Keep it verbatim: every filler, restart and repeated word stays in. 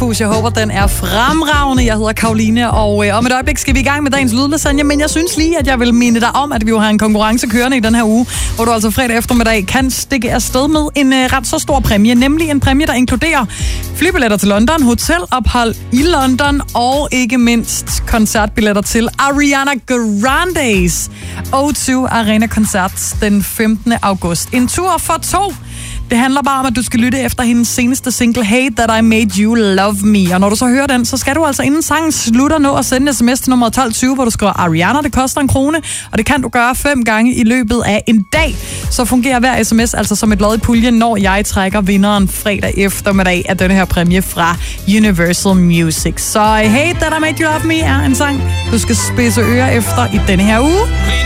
Push. Jeg håber, den er fremragende. Jeg hedder Karoline, og øh, om et øjeblik skal vi i gang med dagens lydlasagne. Men jeg synes lige, at jeg vil minde dig om, at vi jo har en konkurrence kørende i den her uge, hvor du altså fredag eftermiddag kan stikke afsted med en øh, ret så stor præmie. Nemlig en præmie, der inkluderer flybilletter til London, hotelophold i London og ikke mindst koncertbilletter til Ariana Grandes O to Arena-koncert den femtende august. En tur for to. Det handler bare om, at du skal lytte efter hendes seneste single, Hey That I Made You Love Me. Og når du så hører den, så skal du altså inden sangen slutter nå at sende en sms til nummer tolv tyve, hvor du skriver Ariana, det koster en krone. Og det kan du gøre fem gange i løbet af en dag. Så fungerer hver sms altså som et lod i puljen, når jeg trækker vinderen fredag eftermiddag af denne her præmie fra Universal Music. Så Hey That I Made You Love Me er en sang, du skal spidse ører efter i denne her uge.